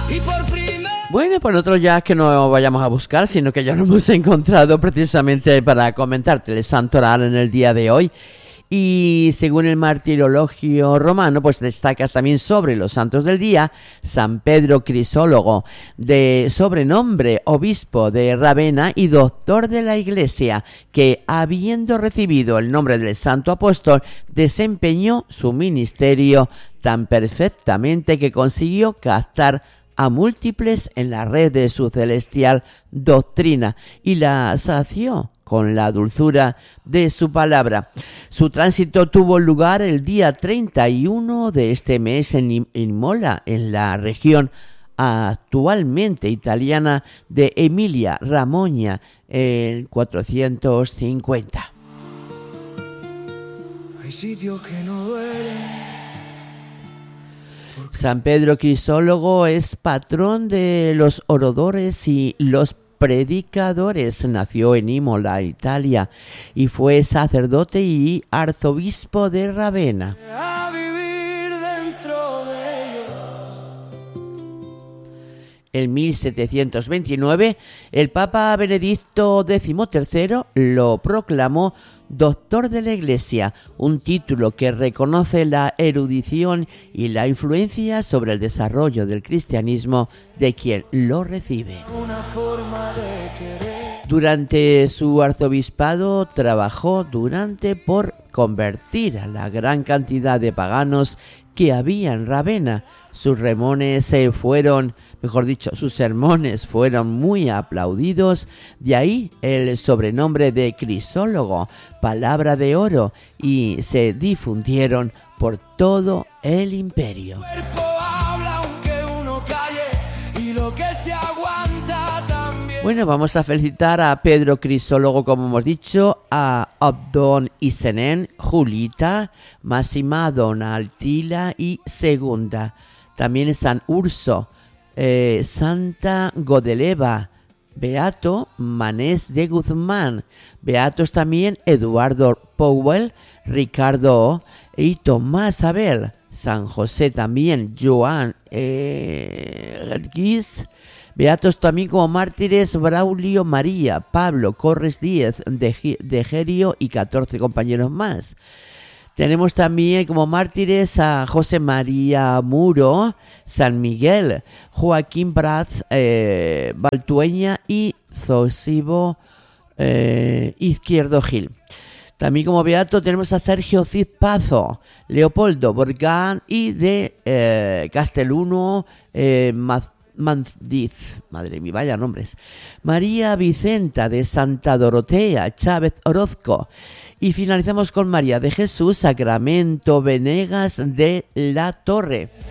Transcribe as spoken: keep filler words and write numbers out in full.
Bueno, pues nosotros ya que no vayamos a buscar, sino que ya lo hemos encontrado precisamente para comentarte el santo oral en el día de hoy. Y según el martirologio romano, pues destaca también sobre los santos del día San Pedro Crisólogo, de sobrenombre obispo de Ravenna y doctor de la Iglesia, que habiendo recibido el nombre del santo apóstol, desempeñó su ministerio tan perfectamente que consiguió captar a múltiples en la red de su celestial doctrina y la sació con la dulzura de su palabra. Su tránsito tuvo lugar el día treinta y uno de este mes en Imola, en la región actualmente italiana de Emilia-Romagna, en cuatrocientos cincuenta. Hay sitios que no duelen. San Pedro Crisólogo es patrón de los oradores y los predicadores. Nació en Imola, Italia, y fue sacerdote y arzobispo de Ravenna. A vivir dentro de ellos. En mil setecientos veintinueve, el Papa Benedicto decimotercero lo proclamó doctor de la Iglesia, un título que reconoce la erudición y la influencia sobre el desarrollo del cristianismo de quien lo recibe. Una forma de querer. Durante su arzobispado trabajó durante por convertir a la gran cantidad de paganos que había en Ravenna. Sus sermones eh, fueron, mejor dicho, sus sermones fueron muy aplaudidos, de ahí el sobrenombre de Crisólogo, palabra de oro, y se difundieron por todo el imperio. Bueno, vamos a felicitar a Pedro Crisólogo, como hemos dicho, a Abdón Isenen, Julita, Máxima, Donatilla y Segunda. También San Urso, eh, Santa Godeleva, Beato Manés de Guzmán, beatos también Eduardo Powell, Ricardo y Tomás Abel, San José también, Joan eh, Guis, beatos también como mártires Braulio María, Pablo Corres Díez de, de Gerio y catorce compañeros más. Tenemos también como mártires a José María Muro, San Miguel, Joaquín Prats, eh, Baltueña y Zosibo eh, Izquierdo Gil. También como beato tenemos a Sergio Cid Pazo, Leopoldo Borgán y de eh, Casteluno eh, Mandiz, madre mía, vaya nombres, María Vicenta de Santa Dorotea, Chávez Orozco. Y finalizamos con María de Jesús Sacramento Venegas de la Torre.